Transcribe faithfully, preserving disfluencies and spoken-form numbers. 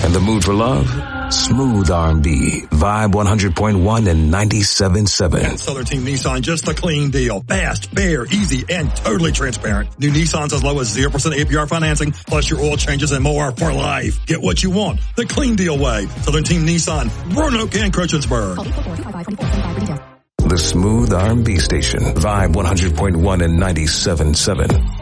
And the mood for love? Smooth R and B. Vibe one hundred point one and ninety-seven point seven. Southern Team Nissan, just a clean deal. Fast, fair, easy, and totally transparent. New Nissans as low as zero percent A P R financing, plus your oil changes and more for life. Get what you want the clean deal way. Southern Team Nissan, Roanoke and Christiansburg. The Smooth R and B Station. Vibe one hundred point one and ninety-seven point seven.